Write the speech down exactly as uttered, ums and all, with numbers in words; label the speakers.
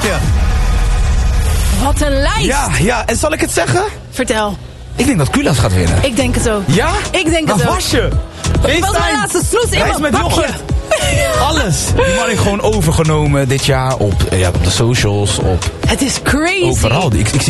Speaker 1: Ja.
Speaker 2: Wat een lijst.
Speaker 1: Ja, ja. En zal ik het zeggen?
Speaker 2: Vertel.
Speaker 1: Ik denk dat Kulas gaat winnen.
Speaker 2: Ik denk het ook.
Speaker 1: Ja?
Speaker 2: Ik denk het
Speaker 1: Waar
Speaker 2: ook.
Speaker 1: was je?
Speaker 2: Ik was mijn laatste snoes in
Speaker 1: Reis
Speaker 2: mijn
Speaker 1: met
Speaker 2: bakje.
Speaker 1: yoghurt. Alles. Die man heeft gewoon overgenomen dit jaar op, ja, op de socials, op
Speaker 2: Het is crazy.
Speaker 1: overal. Ik, ik